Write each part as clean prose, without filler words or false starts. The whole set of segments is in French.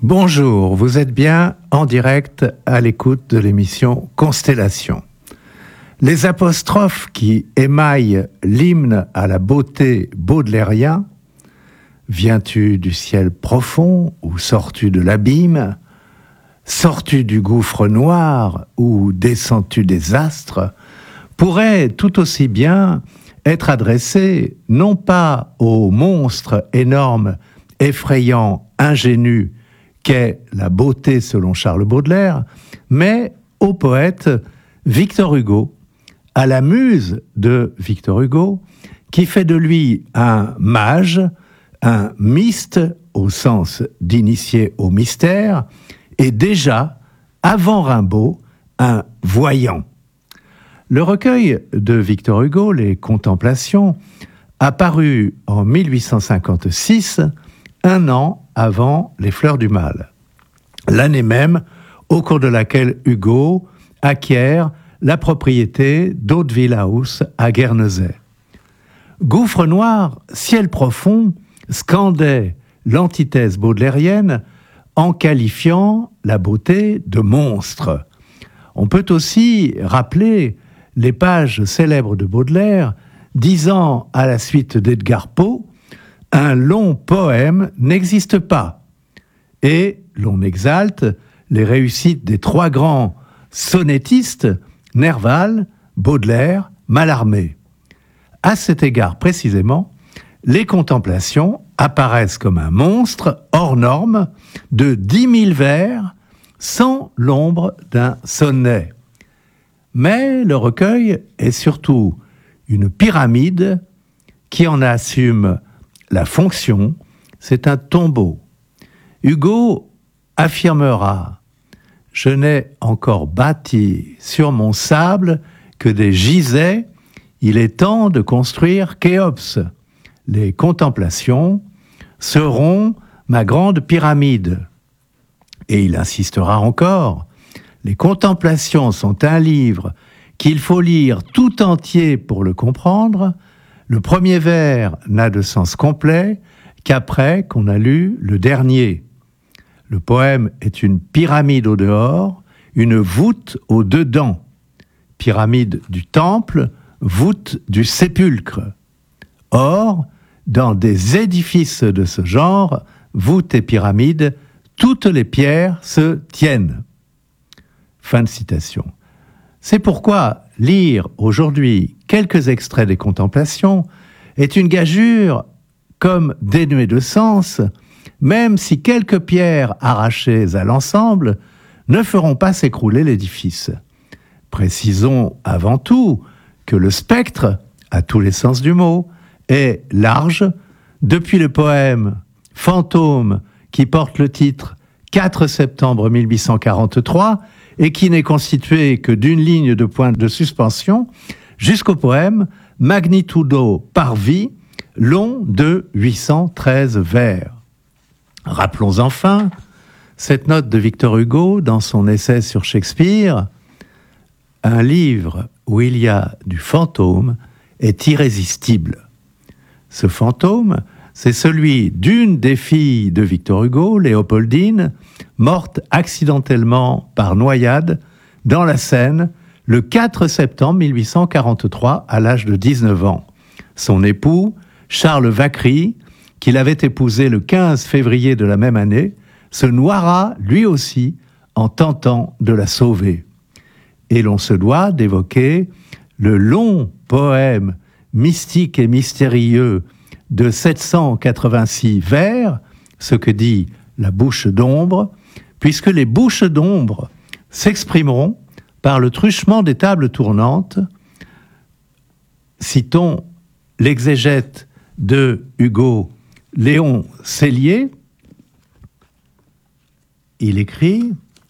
Bonjour, vous êtes bien en direct à l'écoute de l'émission Constellation. Les apostrophes qui émaillent l'hymne à la beauté baudelairien, viens-tu du ciel profond ou sors-tu de l'abîme, sors-tu du gouffre noir ou descends-tu des astres, pourraient tout aussi bien être adressées non pas au monstre énorme, effrayant, ingénu qu'est la beauté selon Charles Baudelaire, mais au poète Victor Hugo, à la muse de Victor Hugo, qui fait de lui un mage, un myste au sens d'initié au mystère, et déjà, avant Rimbaud, un voyant. Le recueil de Victor Hugo, Les Contemplations, a paru en 1856, un an avant Les Fleurs du Mal, l'année même au cours de laquelle Hugo acquiert la propriété d'Hauteville House à Guernesey. Gouffre noir, ciel profond, scandait l'antithèse baudelairienne en qualifiant la beauté de monstre. On peut aussi rappeler les pages célèbres de Baudelaire disant à la suite d'Edgar Poe « Un long poème n'existe pas » et l'on exalte les réussites des trois grands sonnettistes Nerval, Baudelaire, Mallarmé. À cet égard précisément, les Contemplations apparaissent comme un monstre hors norme de 10 000 vers sans l'ombre d'un sonnet. Mais le recueil est surtout une pyramide qui en assume la fonction, c'est un tombeau. Hugo affirmera « Je n'ai encore bâti sur mon sable que des gisets, il est temps de construire Khéops. Les Contemplations seront ma grande pyramide. » Et il insistera encore « Les Contemplations sont un livre qu'il faut lire tout entier pour le comprendre. Le premier vers n'a de sens complet qu'après qu'on a lu le dernier. Le poème est une pyramide au dehors, une voûte au dedans. Pyramide du temple, voûte du sépulcre. Or, dans des édifices de ce genre, voûte et pyramide, toutes les pierres se tiennent. » Fin de citation. C'est pourquoi lire aujourd'hui quelques extraits des Contemplations est une gageure comme dénuée de sens, même si quelques pierres arrachées à l'ensemble ne feront pas s'écrouler l'édifice. Précisons avant tout que le spectre, à tous les sens du mot, est large, depuis le poème « Fantôme » qui porte le titre « 4 septembre 1843 » et qui n'est constitué que d'une ligne de points de suspension, jusqu'au poème « Magnitudo Parvi », long de 813 vers. Rappelons enfin cette note de Victor Hugo dans son essai sur Shakespeare. Un livre où il y a du fantôme est irrésistible. Ce fantôme, c'est celui d'une des filles de Victor Hugo, Léopoldine, morte accidentellement par noyade dans la Seine le 4 septembre 1843 à l'âge de 19 ans. Son époux, Charles Vacry, qui l'avait épousée le 15 février de la même année, se noiera lui aussi en tentant de la sauver. Et l'on se doit d'évoquer le long poème mystique et mystérieux de 786 vers, ce que dit la bouche d'ombre, puisque les bouches d'ombre s'exprimeront par le truchement des tables tournantes. Citons l'exégète de Hugo, Léon Sellier. Il écrit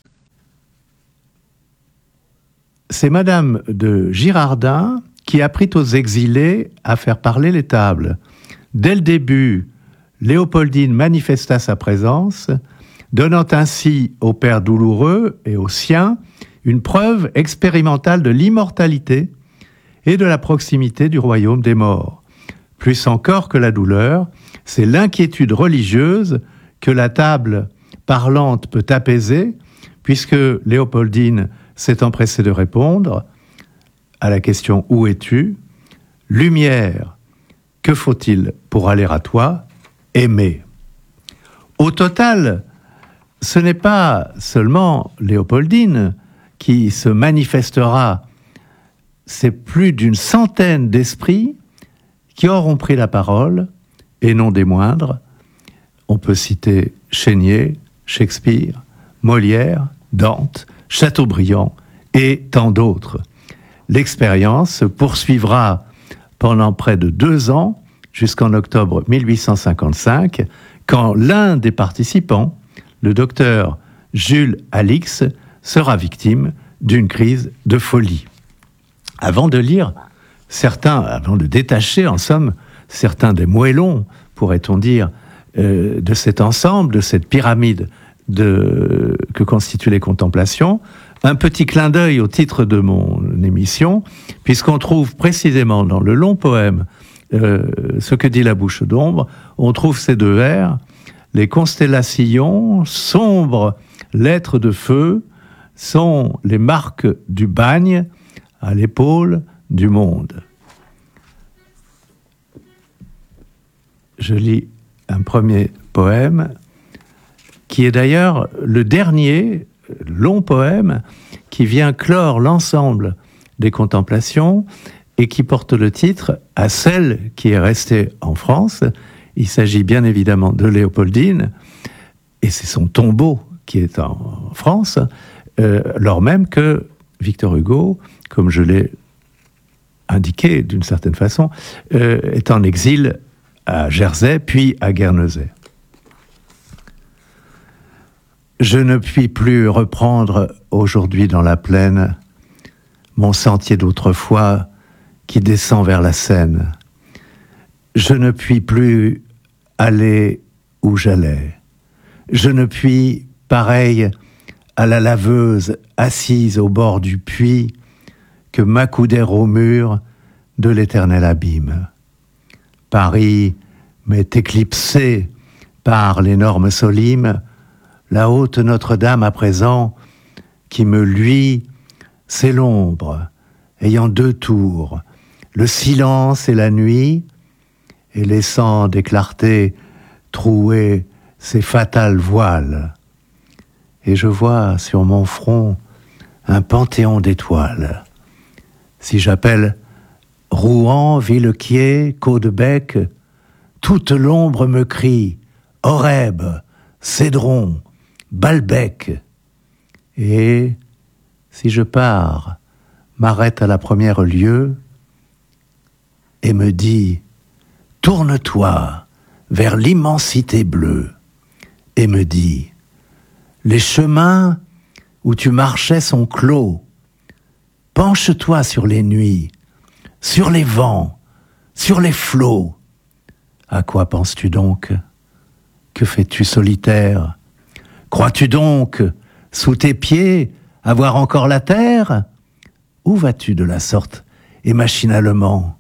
« C'est Madame de Girardin qui apprit aux exilés à faire parler les tables. Dès le début, Léopoldine manifesta sa présence, donnant ainsi au père douloureux et aux siens une preuve expérimentale de l'immortalité et de la proximité du royaume des morts. Plus encore que la douleur, c'est l'inquiétude religieuse que la table parlante peut apaiser, puisque Léopoldine s'est empressée de répondre à la question « Où es-tu ?» Lumière, que faut-il pour aller à toi? Aimer. Au total, ce n'est pas seulement Léopoldine qui se manifestera, c'est plus d'une centaine d'esprits qui auront pris la parole, et non des moindres. On peut citer Chénier, Shakespeare, Molière, Dante, Chateaubriand et tant d'autres. L'expérience se poursuivra pendant près de 2 ans, jusqu'en octobre 1855, quand l'un des participants, le docteur Jules Alix, sera victime d'une crise de folie. Avant de détacher, en somme, certains des moellons, pourrait-on dire, de cet ensemble, de cette pyramide que constituent les contemplations, un petit clin d'œil au titre de mon émission, puisqu'on trouve précisément dans le long poème Ce que dit la bouche d'ombre, on trouve ces 2 vers: les constellations, sombres lettres de feu, sont les marques du bagne à l'épaule du monde. Je lis un premier poème qui est d'ailleurs le dernier long poème qui vient clore l'ensemble des contemplations et qui porte le titre « À celle qui est restée en France ». Il s'agit bien évidemment de Léopoldine, et c'est son tombeau qui est en France, lors même que Victor Hugo, comme je l'ai indiqué d'une certaine façon, est en exil à Jersey, puis à Guernesey. Je ne puis plus reprendre aujourd'hui dans la plaine mon sentier d'autrefois qui descend vers la Seine. Je ne puis plus aller où j'allais. Je ne puis, pareil à la laveuse assise au bord du puits, que m'accouder au mur de l'éternel abîme. Paris m'est éclipsé par l'énorme Solime, la haute Notre-Dame à présent, qui me luit, c'est l'ombre, ayant 2 tours, le silence et la nuit, et laissant des clartés trouer ses fatales voiles. Et je vois sur mon front un panthéon d'étoiles. Si j'appelle Rouen, Villequier, Caudebec, toute l'ombre me crie Horeb, Cédron, Balbec. Et si je pars, m'arrête à la première lieue et me dit tourne-toi vers l'immensité bleue, et me dit les chemins où tu marchais sont clos, penche-toi sur les nuits, sur les vents, sur les flots. À quoi penses-tu donc? Que fais-tu solitaire? Crois-tu donc, sous tes pieds, avoir encore la terre? Où vas-tu de la sorte et machinalement?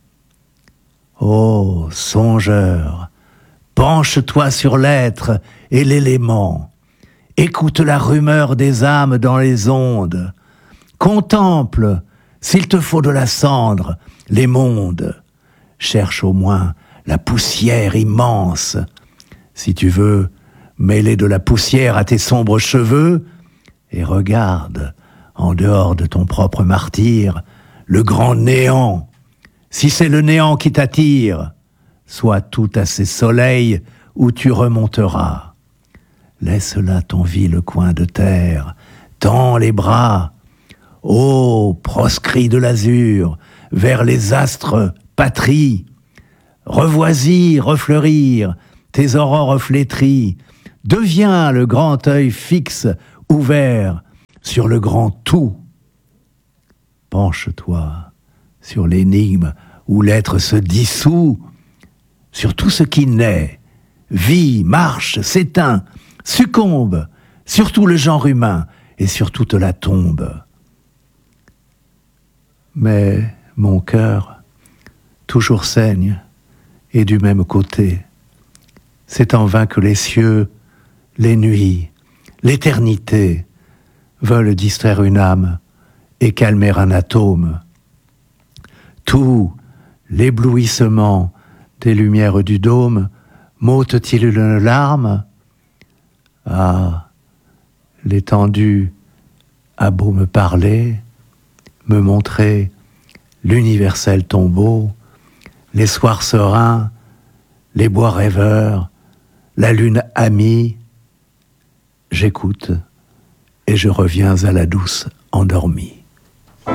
Ô songeur, penche-toi sur l'être et l'élément. Écoute la rumeur des âmes dans les ondes. Contemple, s'il te faut de la cendre, les mondes. Cherche au moins la poussière immense. Si tu veux mêler de la poussière à tes sombres cheveux, et regarde, en dehors de ton propre martyre, le grand néant. Si c'est le néant qui t'attire, sois tout à ces soleils où tu remonteras. Laisse là ton vil coin de terre, tends les bras, ô proscrit de l'azur, vers les astres patrie. Revois-y refleurir tes aurores flétries, deviens le grand œil fixe, ouvert sur le grand tout. Penche-toi sur l'énigme où l'être se dissout, sur tout ce qui naît, vit, marche, s'éteint, succombe, sur tout le genre humain et sur toute la tombe. Mais mon cœur toujours saigne, et du même côté. C'est en vain que les cieux, les nuits, l'éternité veulent distraire une âme et calmer un atome. Tout l'éblouissement des lumières du dôme m'ôte-t-il une larme? Ah, l'étendue a beau me parler, me montrer l'universel tombeau, les soirs sereins, les bois rêveurs, la lune amie, j'écoute et je reviens à la douce endormie.